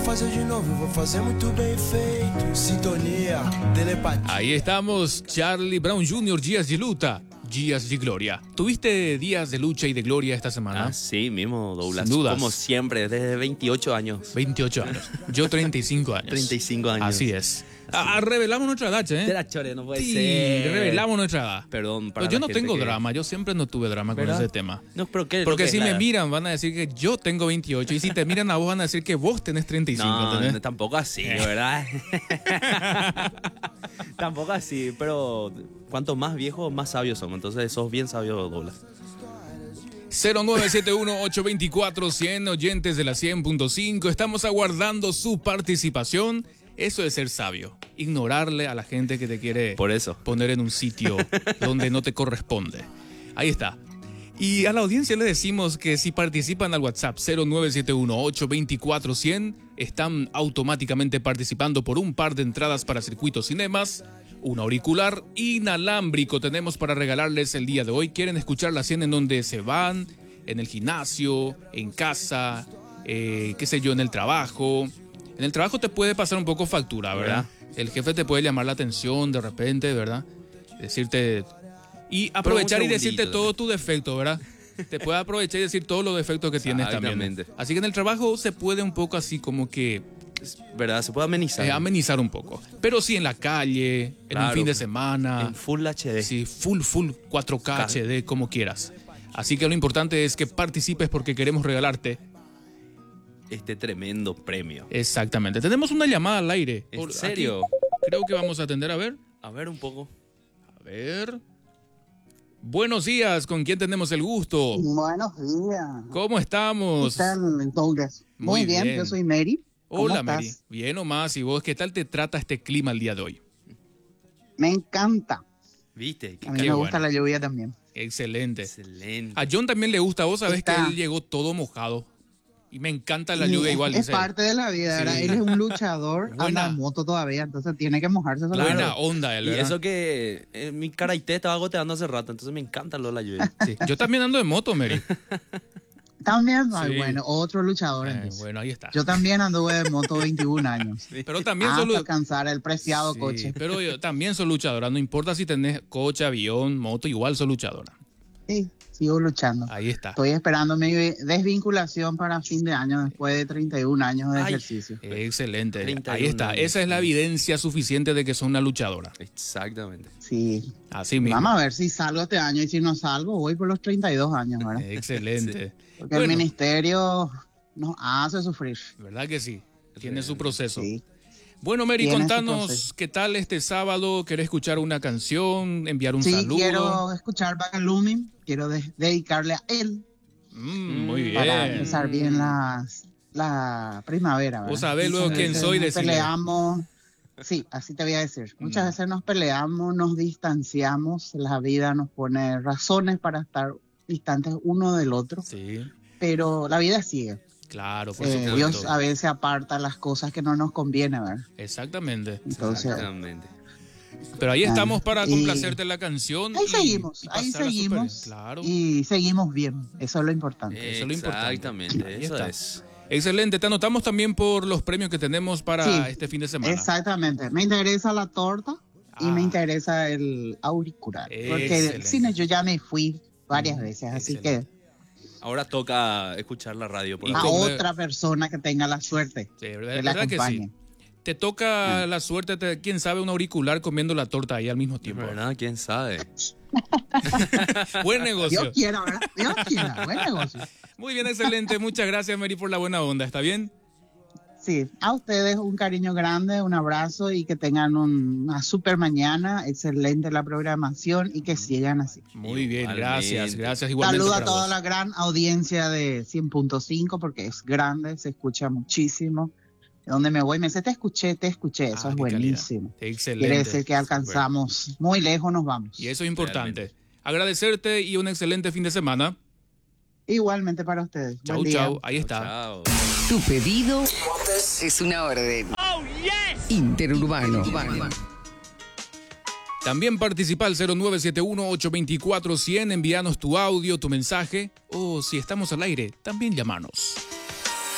fazer de novo, vou fazer muito bem feito. Sintonia, telepatia. Ahí estamos, Charlie Brown Jr., Días de Luta, Días de Gloria. ¿Tuviste días de lucha y de gloria esta semana? Así mismo, Douglas. Sin dudas. Como siempre, desde 28 años. 28 años. Yo 35 años. 35 años. Así es. Revelamos nuestra edad, Te la chore, no puede Sí, ser. revelamos nuestra edad. Perdón para Pero yo la no gente tengo que- drama, yo siempre no tuve drama con ¿Verdad? ese tema. No, pero ¿qué es lo Porque que si es me la- miran van a decir que yo tengo 28 y si te miran a vos van a decir que vos tenés 35, No, ¿entendés? tampoco así, ¿verdad? Tampoco así, pero cuanto más viejos, más sabios somos. Entonces sos bien sabio, Douglas. 0971-824-100, oyentes de la 100.5. Estamos aguardando su participación. Eso es ser sabio. Ignorarle a la gente que te quiere Por eso. poner en un sitio donde no te corresponde. Ahí está. Y a la audiencia le decimos que si participan al WhatsApp 0971-824-100, están automáticamente participando por un par de entradas para Circuito Cinemas, un auricular inalámbrico tenemos para regalarles el día de hoy. ¿Quieren escuchar la 100 en donde se van? En el gimnasio, en casa, qué sé yo, en el trabajo. En el trabajo te puede pasar un poco factura, ¿verdad? El jefe te puede llamar la atención de repente, ¿verdad? Decirte... Y aprovechar y decirte todo tu defecto, ¿verdad? Te puede aprovechar y decir todos los defectos que tienes también. Exactamente. Así que en el trabajo se puede un poco así como que ¿Verdad? Se puede amenizar. amenizar un poco. Pero sí en la calle, en un Claro. fin de semana. En Full HD. Sí, full 4K HD, como quieras. Así que lo importante es que participes porque queremos regalarte. Este tremendo premio. Exactamente. Tenemos una llamada al aire. ¿En serio? Aquí. Creo que vamos a atender, a ver. A ver un poco. A ver. Buenos días, ¿con quién tenemos el gusto? Buenos días. ¿Cómo ¿Qué estamos? tal, Douglas? Muy Muy bien, bien. yo soy Mary. ¿Cómo Hola, estás? Mary. Bien o más. ¿Y vos qué tal te trata este clima el día de hoy? Me encanta. ¿Viste? A mí Qué me gusta bueno. la lluvia también. Excelente. Excelente. A John también le gusta. Vos sabés que Está. él llegó todo mojado. Y me encanta la Y lluvia igual. es en serio. parte de la vida, ¿verdad? Sí. Él es un luchador, Buena. anda en moto todavía, entonces tiene que mojarse. sobre Buena todo. onda él, Y ¿verdad? eso que mi karaité estaba goteando hace rato, entonces me encanta lo de la lluvia. Sí. Yo también ando en moto, Mary. También, ay, Sí. bueno, otro luchador. entonces. Bueno, ahí está. Yo también anduve en moto 21 años. Pero también Hasta solo... alcanzar el preciado Sí, coche. pero yo también soy luchadora. No importa si tenés coche, avión, moto, igual soy luchadora. Sí, sigo luchando. Ahí está. Estoy esperando mi desvinculación para fin de año después de 31 años de Ay. ejercicio. Excelente. 31 Ahí está. años. Esa es la evidencia suficiente de que son una luchadora. Exactamente. Sí. Así mismo. Vamos a ver si salgo este año y si no salgo, voy por los 32 años, ¿verdad? Excelente. Porque el Bueno, ministerio nos hace sufrir. ¿verdad que sí? Tiene su proceso. Sí. Bueno, Mary, Tiene su contanos proceso. qué tal este sábado. ¿Querés escuchar una canción? ¿Enviar un Sí, saludo? quiero escuchar Bagalumin, quiero dedicarle a él Muy bien. para empezar bien la primavera. ¿verdad? Vos sabés luego Muchas quién veces soy, nos decile. peleamos. Sí, así te voy a decir. Muchas veces nos peleamos, nos distanciamos, la vida nos pone razones para estar distantes uno del otro, Sí, pero la vida sigue. claro, por supuesto. Dios a veces aparta las cosas que no nos conviene ver. Exactamente. Entonces, Exactamente. Pero ahí estamos para y- complacerte la canción. ahí y- seguimos, y ahí pasarla súper bien. seguimos. Claro. Y seguimos bien, eso es lo importante. Eso es lo importante. Exactamente, Ahí eso está. es. Excelente. Te anotamos también por los premios que tenemos para Sí, este fin de semana. Exactamente, me interesa la torta y Ah. me interesa el auricular. Porque Excelente. del cine yo ya me fui varias veces, así excelente. que Ahora toca escuchar la radio. Por Y a favor. comer. otra persona que tenga la suerte Sí, que la ¿verdad que sí? acompañe. Te toca la suerte, quién sabe, un auricular comiendo la torta ahí al mismo tiempo. ¿Verdad? ¿Quién sabe? Buen negocio. Dios quiera, ¿verdad? Dios quiera, buen negocio. Muy bien, excelente. Muchas gracias, Mary, por la buena onda. ¿Está bien? Sí, a ustedes un cariño grande, un abrazo y que tengan una super mañana, excelente la programación y que sigan así. Muy bien, Igualmente. gracias. Gracias igualmente. Saludo a para toda vos. la gran audiencia de 100.5 porque es grande, se escucha muchísimo. De donde me voy me dice, te escuché, eso Ah, es qué buenísimo. calidad. Excelente. Quiere decir que alcanzamos muy lejos, nos vamos. Y eso es importante. Agradecerte y un excelente fin de semana. Igualmente para ustedes. Chau, Buen día. chau. Ahí está. Chao. Tu pedido es una orden. Interurbano. También participa al 0971-824-100. Envíanos tu audio, tu mensaje. O si estamos al aire, también llamanos.